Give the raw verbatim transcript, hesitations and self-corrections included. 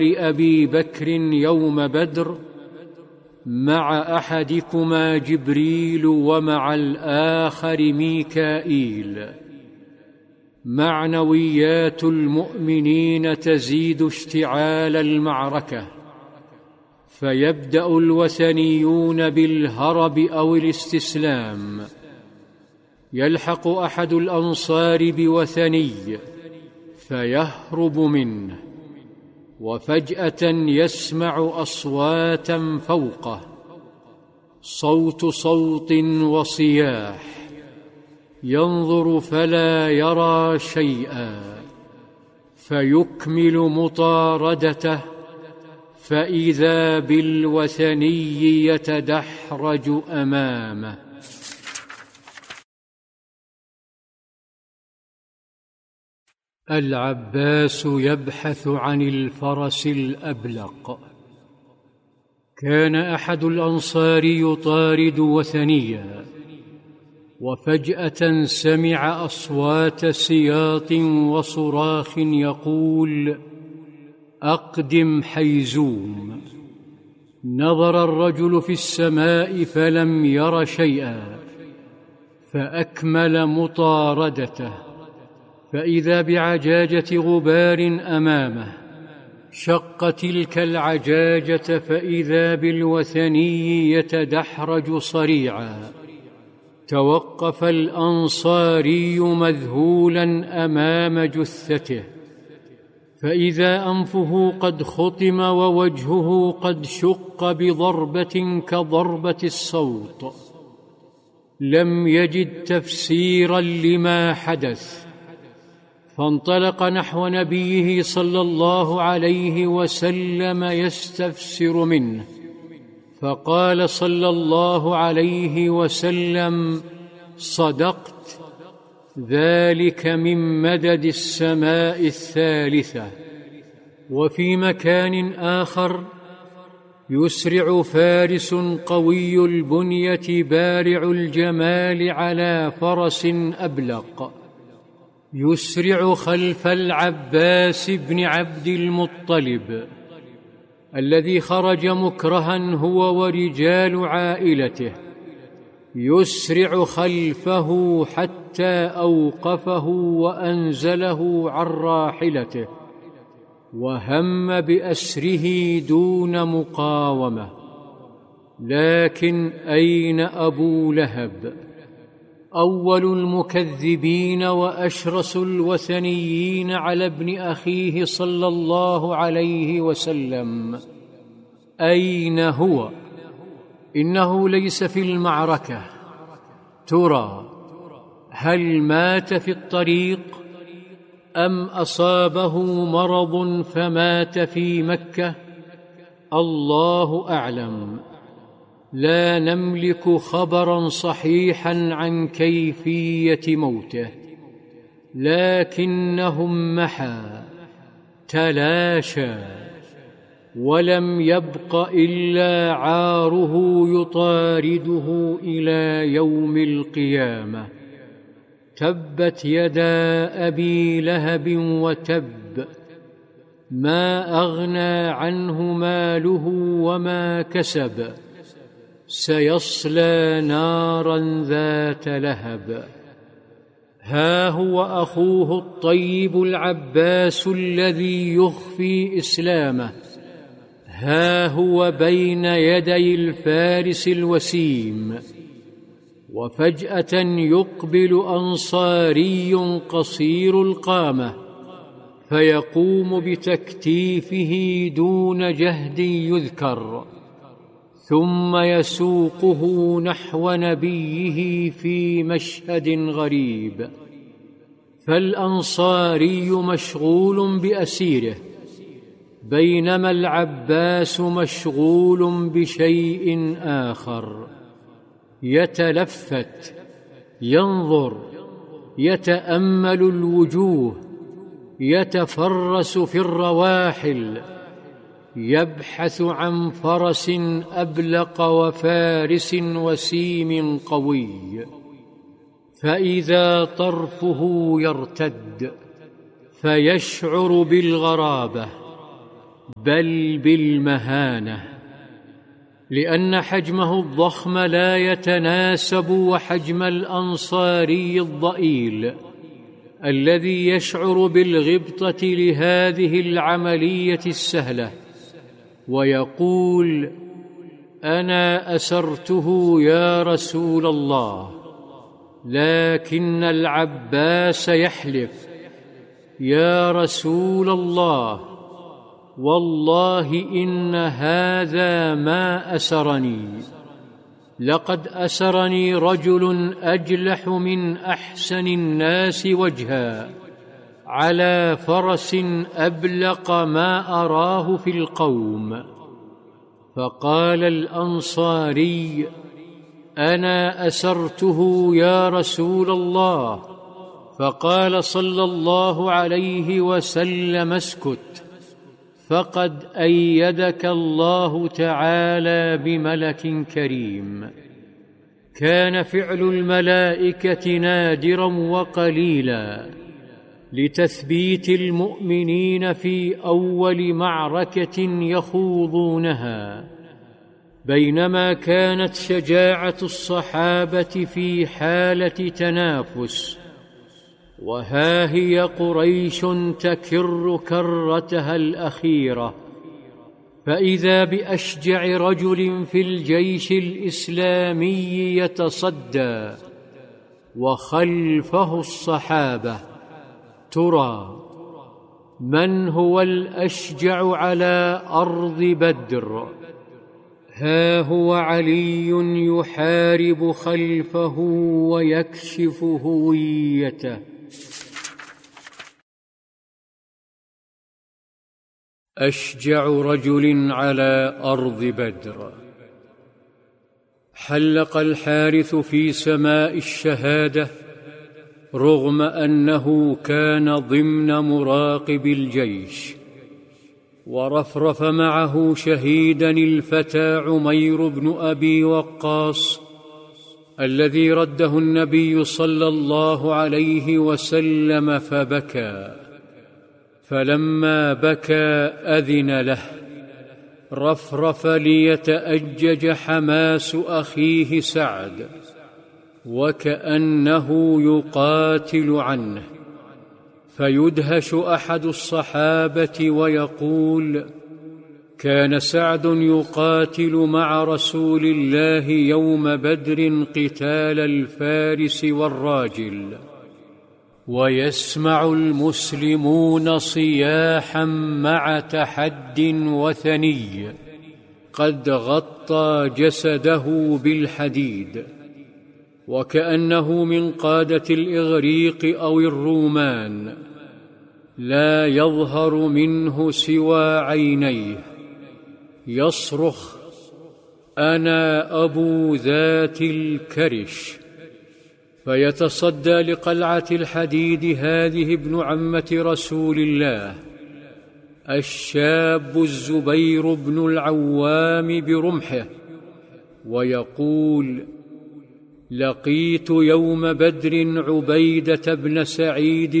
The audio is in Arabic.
أبي بكر يوم بدر مع أحدكما جبريل ومع الآخر ميكائيل. معنويات المؤمنين تزيد اشتعال المعركة، فيبدأ الوثنيون بالهرب أو الاستسلام. يلحق أحد الأنصار بوثني فيهرب منه، وفجأة يسمع أصواتا فوقه، صوت صوت وصياح، ينظر فلا يرى شيئا، فيكمل مطاردته، فإذا بالوثني يتدحرج أمامه. العباس يبحث عن الفرس الأبلق. كان أحد الأنصار يطارد وثنيا، وفجأة سمع أصوات سياط وصراخ يقول: أقدم حيزوم. نظر الرجل في السماء فلم ير شيئا، فأكمل مطاردته، فإذا بعجاجة غبار أمامه. شق تلك العجاجة فإذا بالوثني يتدحرج صريعا. توقف الأنصاري مذهولا أمام جثته، فإذا أنفه قد خطم ووجهه قد شق بضربة كضربة الصوت. لم يجد تفسيرا لما حدث، فانطلق نحو نبيه صلى الله عليه وسلم يستفسر منه، فقال صلى الله عليه وسلم: صدقت، ذلك من مدد السماء الثالثة. وفي مكان آخر: يسرع فارس قوي البنية بارع الجمال على فرس أبلق، يسرع خلف العباس بن عبد المطلب الذي خرج مكرها هو ورجال عائلته، يسرع خلفه حتى أوقفه وأنزله عن راحلته، وهم بأسره دون مقاومة. لكن أين أبو لهب، أول المكذبين وأشرس الوثنيين على ابن أخيه صلى الله عليه وسلم؟ أين هو؟ إنه ليس في المعركة. ترى هل مات في الطريق أم أصابه مرض فمات في مكة؟ الله أعلم. لا نملك خبرا صحيحا عن كيفية موته، لكنهم محا تلاشى، ولم يبق إلا عاره يطارده إلى يوم القيامة. تبت يدا أبي لهب وتب، ما أغنى عنه ماله وما كسب، سيصلى نارا ذات لهب. ها هو أخوه الطيب العباس الذي يخفي إسلامه، ها هو بين يدي الفارس الوسيم. وفجأة يقبل أنصاري قصير القامة، فيقوم بتكتيفه دون جهد يذكر، ثم يسوقه نحو نبيه في مشهد غريب. فالأنصاري مشغول بأسيره، بينما العباس مشغول بشيء آخر. يتلفت، ينظر، يتأمل الوجوه، يتفرس في الرواحل، يبحث عن فرس أبلق وفارس وسيم قوي. فإذا طرفه يرتد، فيشعر بالغرابة، بل بالمهانة، لأن حجمه الضخم لا يتناسب وحجم الأنصاري الضئيل الذي يشعر بالغبطة لهذه العملية السهلة ويقول: أنا أسرته يا رسول الله. لكن العباس يحلف: يا رسول الله، والله إن هذا ما أسرني، لقد أسرني رجل أجلح من أحسن الناس وجها على فرس أبلق ما أراه في القوم. فقال الأنصاري: أنا أسرته يا رسول الله. فقال صلى الله عليه وسلم: اسكت، فقد أيدك الله تعالى بملك كريم. كان فعل الملائكة نادرا وقليلا لتثبيت المؤمنين في أول معركة يخوضونها، بينما كانت شجاعة الصحابة في حالة تنافس، وها هي قريش تكر كرتها الأخيرة، فإذا بأشجع رجل في الجيش الإسلامي يتصدى وخلفه الصحابة. ترى من هو الأشجع على أرض بدر؟ ها هو علي يحارب خلفه ويكشف هويته. أشجع رجل على أرض بدر. حلق الحارث في سماء الشهادة رغم أنه كان ضمن مراقب الجيش، ورفرف معه شهيدا الفتى عمير بن أبي وقاص الذي رده النبي صلى الله عليه وسلم فبكى، فلما بكى أذن له، رفرف ليتأجج حماس أخيه سعد وكأنه يقاتل عنه، فيدهش أحد الصحابة ويقول: كان سعد يقاتل مع رسول الله يوم بدر قتال الفارس والراجل، ويسمع المسلمون صياحا مع تحد وثني قد غطى جسده بالحديد، وكأنه من قادة الإغريق أو الرومان، لا يظهر منه سوى عينيه، يصرخ: أنا أبو ذات الكرش. فيتصدى لقلعة الحديد هذه ابن عمة رسول الله الشاب الزبير بن العوام برمحه ويقول: لقيت يوم بدر عبيدة بن سعيد